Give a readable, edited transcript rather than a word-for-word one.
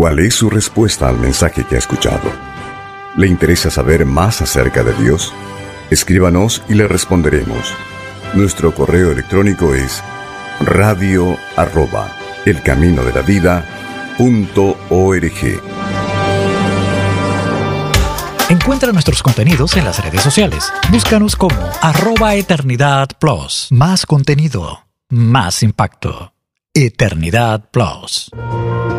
¿Cuál es su respuesta al mensaje que ha escuchado? ¿Le interesa saber más acerca de Dios? Escríbanos y le responderemos. Nuestro correo electrónico es radio@elcaminodelavida.org. Encuentra nuestros contenidos en las redes sociales. Búscanos como @EternidadPlus. Más contenido, más impacto. Eternidad Plus.